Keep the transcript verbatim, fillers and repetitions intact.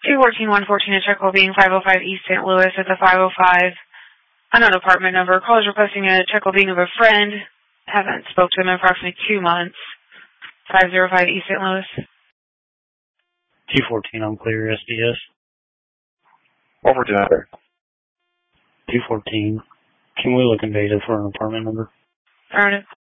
two fourteen, one fourteen, a check will being five oh five East Saint Louis at the five oh five. Unknown apartment number. Callers requesting a check will being of a friend. Haven't spoke to him in approximately two months. five oh five East Saint Louis. two fourteen, I'm clear, S D S. one fourteen, number. two fourteen. Can we look in data for an apartment number? Affirmative.